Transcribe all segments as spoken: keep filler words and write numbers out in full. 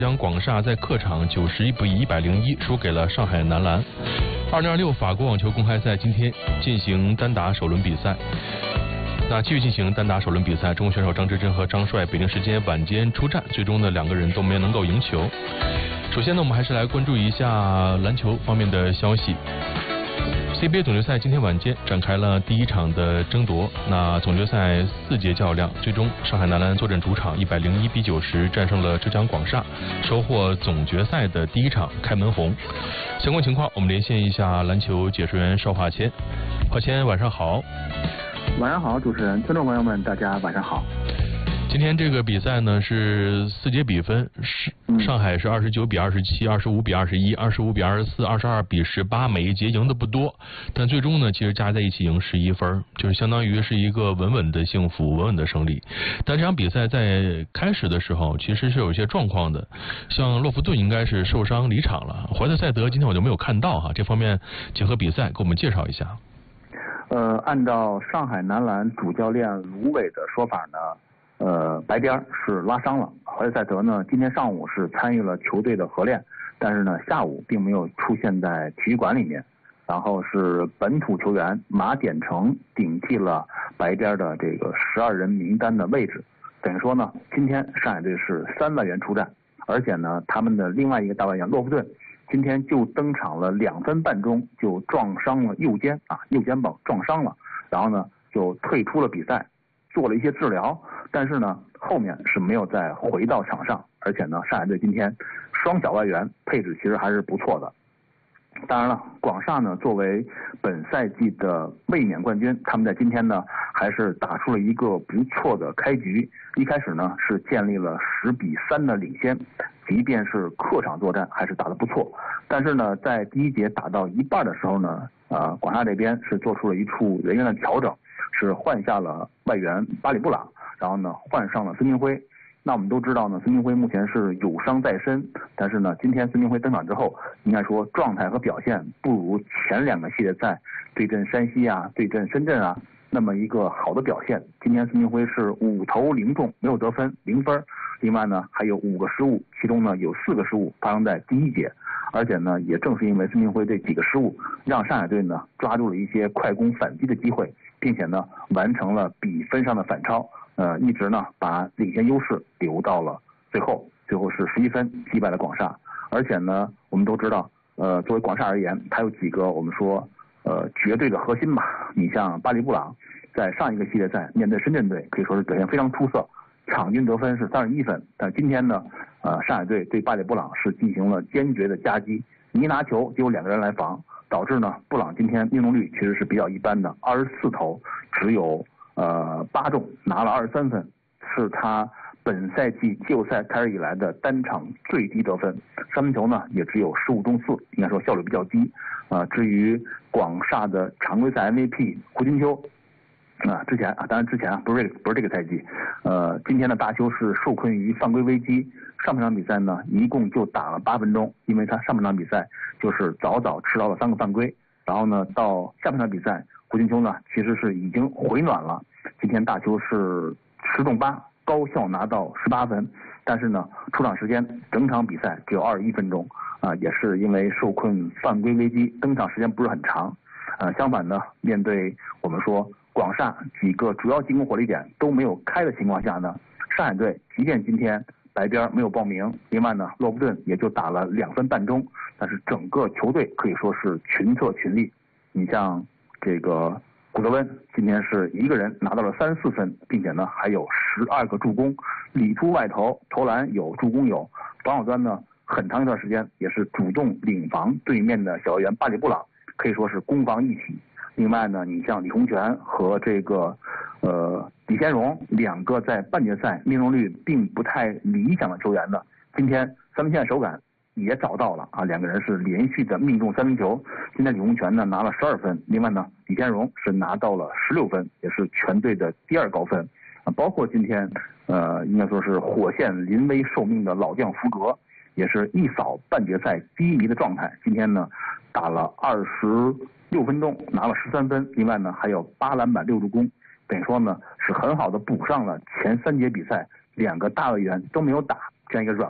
江广厦在客场九十一比一百零一输给了上海男篮。二零二六法国网球公开赛今天进行单打首轮比赛。那继续进行单打首轮比赛，中国选手张之臻和张帅北京时间晚间出战，最终呢两个人都没能够赢球。首先呢，我们还是来关注一下篮球方面的消息。C B A 总决赛今天晚间展开了第一场的争夺。那总决赛四节较量，最终上海男篮坐镇主场一百零一比九十战胜了浙江广厦，收获总决赛的第一场开门红。相关情况，我们连线一下篮球解说员邵华谦。华谦，晚上好。 晚上好，主持人，听众朋友们，大家晚上好。 今天这个比赛呢是四节比分，是上海是二十九比二十七、二十五比二十一、二十五比二十四、二十二比十八，每一节赢的不多，但最终呢其实加在一起赢十一分，就是相当于是一个稳稳的幸福、稳稳的胜利。但这场比赛在开始的时候其实是有一些状况的，像洛夫顿应该是受伤离场了，怀特塞德今天我就没有看到哈，这方面结合比赛给我们介绍一下。 呃，按照上海男篮主教练卢伟的说法呢。呃，白边是拉伤了，怀特塞德呢，今天上午是参与了球队的合练，但是呢，下午并没有出现在体育馆里面。然后是本土球员马典成顶替了白边的这个十二人名单的位置，等于说呢，今天上海队是三外援出战，而且呢，他们的另外一个大外援洛夫顿今天就登场了两分半钟就撞伤了右肩啊，右肩膀撞伤了，然后呢就退出了比赛，做了一些治疗。但是呢，后面是没有再回到场上，而且呢，上海队今天双小外援配置其实还是不错的。当然了，广厦呢作为本赛季的卫冕冠军，他们在今天呢还是打出了一个不错的开局。一开始呢是建立了十比三的领先，即便是客场作战还是打得不错。但是呢，在第一节打到一半的时候呢，呃，广厦这边是做出了一处人员的调整，是换下了外援巴里布朗。然后呢，换上了孙铭徽。那我们都知道呢，孙铭徽目前是有伤在身，但是呢，今天孙铭徽登场之后，应该说状态和表现不如前两个系列赛对阵山西啊、对阵深圳啊那么一个好的表现。今天孙铭徽是五投零中，没有得分，零分。另外呢，还有五个失误，其中呢有四个失误发生在第一节。而且呢，也正是因为孙铭徽这几个失误，让上海队呢抓住了一些快攻反击的机会，并且呢完成了比分上的反超。呃，一直呢把领先优势留到了最后，最后是十一分击败了广厦。而且呢，我们都知道，呃，作为广厦而言，它有几个我们说呃绝对的核心吧。你像巴里布朗，在上一个系列赛面对深圳队可以说是表现非常出色，场均得分是三十一分。但今天呢，呃，上海队对巴里布朗是进行了坚决的夹击，你一拿球就有两个人来防，导致呢布朗今天命中率其实是比较一般的，二十四投只有。呃，八中拿了二十三分，是他本赛季季后赛开始以来的单场最低得分。三分球呢也只有十五中四，应该说效率比较低。啊、呃，至于广厦的常规赛 M V P 胡金秋，啊、呃，之前啊，当然之前啊，不是这个不是这个赛季，呃，今天的大邱是受困于犯规危机，上半场比赛呢一共就打了八分钟，因为他上半场比赛就是早早吃到了三个犯规，然后呢到下半场比赛。胡金秋呢，其实是已经回暖了。今天大邱是十中八，高效拿到十八分，但是呢，出场时间整场比赛只有二十一分钟啊，也是因为受困犯规危机，登场时间不是很长。呃，相反呢，面对我们说广厦几个主要进攻火力点都没有开的情况下呢，上海队即便今天白边没有报名，另外呢，洛夫顿也就打了两分半钟，但是整个球队可以说是群策群力。你像。这个古德温今天是一个人拿到了三四分，并且呢还有十二个助攻，里突外投，投篮有，助攻有。防守端呢很长一段时间也是主动领防对面的小外援巴里布朗，可以说是攻防一体。另外呢，你像李洪权和这个呃李先荣两个在半决赛命中率并不太理想的球员呢，今天三分线手感。也找到了啊，两个人是连续的命中三分球。现在李洪权呢拿了十二分，另外呢李天荣是拿到了十六分，也是全队的第二高分啊。包括今天呃应该说是火线临危受命的老将福格，也是一扫半决赛低迷的状态。今天呢打了二十六分钟，拿了十三分，另外呢还有八篮板六助攻，等于说呢是很好的补上了前三节比赛两个大外援都没有打这样一个软肋。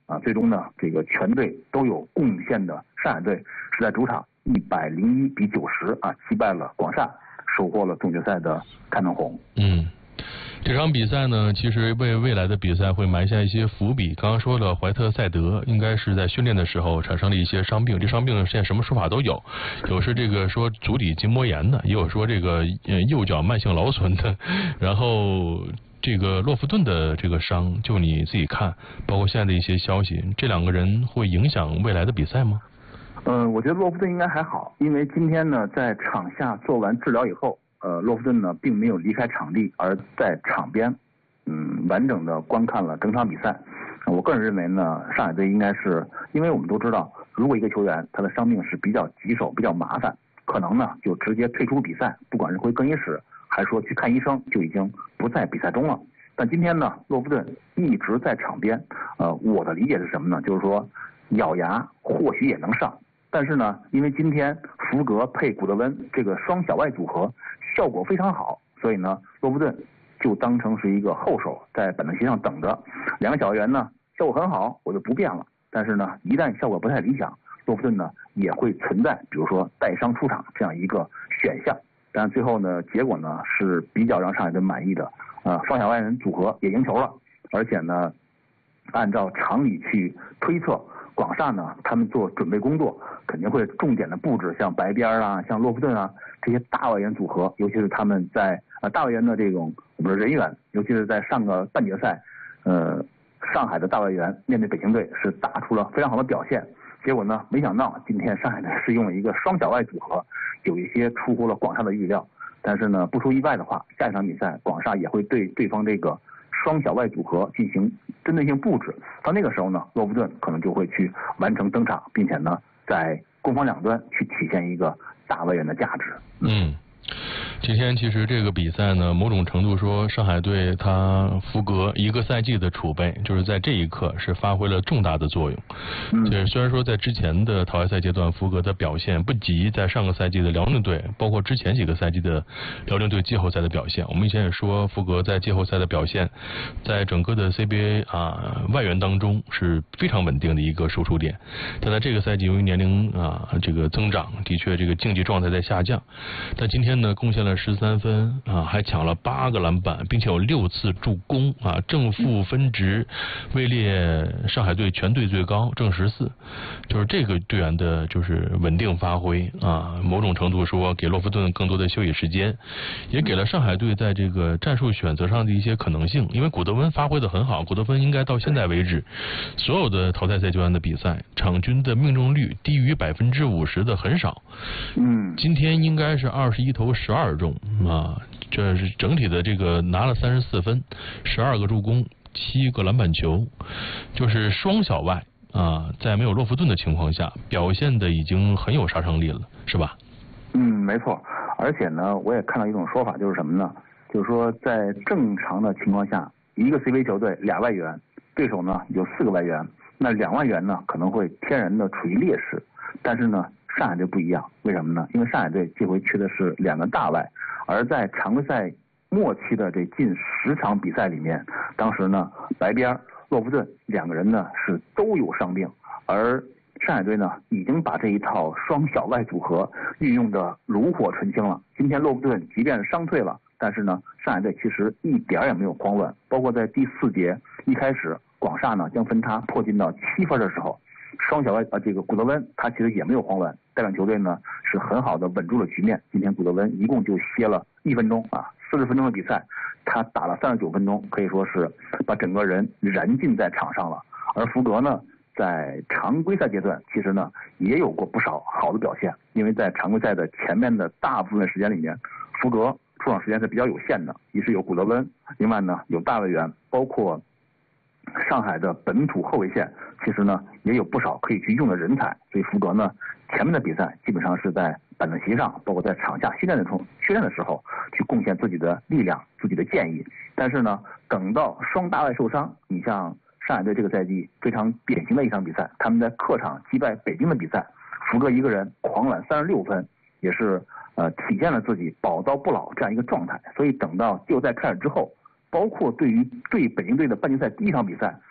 啊，最终呢这个全队都有贡献的上海队是在主场一百零一比九十啊击败了广厦，收获了总决赛的开门红。 嗯。这场比赛呢，其实为未来的比赛会埋下一些伏笔。刚刚说了，怀特塞德应该是在训练的时候产生了一些伤病，这伤病现在什么说法都有，有是这个说足底筋膜炎的，也有说这个右脚慢性劳损的，然后这个洛夫顿的这个伤，就你自己看，包括现在的一些消息，这两个人会影响未来的比赛吗？ 嗯，我觉得洛夫顿应该还好，因为今天呢在场下做完治疗以后。呃，洛夫顿呢并没有离开场地，而在场边，嗯，完整的观看了整场比赛。我个人认为呢，上海队应该是，因为我们都知道，如果一个球员他的伤病是比较棘手、比较麻烦，可能呢就直接退出比赛，不管是回更衣室，还是说去看医生，就已经不在比赛中了。但今天呢，洛夫顿一直在场边，呃，我的理解是什么呢？就是说，咬牙或许也能上，但是呢，因为今天福格配古德温这个双小外组合。效果非常好，所以呢，洛夫顿就当成是一个后手，在板凳席上等着。两个小外援呢，效果很好，我就不变了。但是呢，一旦效果不太理想，洛夫顿呢也会存在，比如说带伤出场这样一个选项。但最后呢，结果呢是比较让上海队满意的，呃，双小外援组合也赢球了，而且呢，按照常理去推测。广厦呢，他们做准备工作肯定会重点的布置，像白边啊，像洛夫顿啊这些大外援组合，尤其是他们在呃大外援的这种我们说人员，尤其是在上个半决赛，呃，上海的大外援面对北京队是打出了非常好的表现。结果呢，没想到今天上海队是用了一个双小外组合，有一些出乎了广厦的预料。但是呢，不出意外的话，下一场比赛广厦也会对对方这个。双小外组合进行针对性布置，到那个时候呢，洛夫顿可能就会去完成登场，并且呢，在攻防两端去体现一个大外援的价值。 嗯。今天其实这个比赛呢，某种程度说，上海队他福格一个赛季的储备，就是在这一刻是发挥了重大的作用。 嗯， 就是虽然说在之前的淘汰赛阶段，福格的表现不及在上个赛季的辽宁队，包括之前几个赛季的辽宁队季后赛的表现。我们以前也说，福格在季后赛的表现，在整个的 C B A 啊外援当中是非常稳定的一个输出点。但在这个赛季，由于年龄啊这个增长，的确这个竞技状态在下降。但今天呢，贡献了十三分啊，还抢了八个篮板，并且有六次助攻啊，正负分值位列上海队全队最高，正十四。就是这个队员的就是稳定发挥啊，某种程度说给洛夫顿更多的休息时间，也给了上海队在这个战术选择上的一些可能性。因为古德温发挥的很好，古德温应该到现在为止所有的淘汰赛阶段的比赛，场均的命中率低于百分之五十的很少。 嗯， 今天应该是二十一投十二中啊，这是整体的这个拿了三十四分，十二个助攻，七个篮板球，就是双小外啊，在没有洛夫顿的情况下，表现的已经很有杀伤力了，是吧？ 嗯，没错。而且呢，我也看到一种说法，就是什么呢？就是说，在正常的情况下，一个 C B A 球队俩外援，对手呢有四个外援，那两外援呢可能会天然的处于劣势。但是呢，上海队不一样，为什么呢？因为上海队这回缺的是两个大外，而在常规赛末期的这近十场比赛里面，当时呢，白边、洛夫顿两个人呢是都有伤病，而上海队呢已经把这一套双小外组合运用的炉火纯青了。今天洛夫顿即便是伤退了，但是呢，上海队其实一点也没有慌乱，包括在第四节一开始，广厦呢将分差迫近到七分的时候。双小外呃，这个古德温他其实也没有慌乱，代表球队呢是很好的稳住了局面。今天古德温一共就歇了一分钟啊，四十分钟的比赛，他打了三十九分钟，可以说是把整个人燃尽在场上了。而福格呢，在常规赛阶段其实呢也有过不少好的表现，因为在常规赛的前面的大部分时间里面，福格出场时间是比较有限的，一是有古德温，另外呢有大外援，包括上海的本土后卫线其实呢也有不少可以去用的人才，所以福格呢前面的比赛基本上是在板凳席上，包括在场下训练的时候训练的时候去贡献自己的力量、自己的建议。但是呢，等到双大外受伤，你像上海队这个赛季非常典型的一场比赛，他们在客场击败北京的比赛，福格一个人狂揽三十六分，也是呃体现了自己宝刀不老这样一个状态。所以等到季后赛开始之后，包括对于对北京队的半决赛第一场比赛，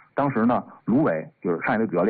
当时呢，卢伟就是上海队主教练。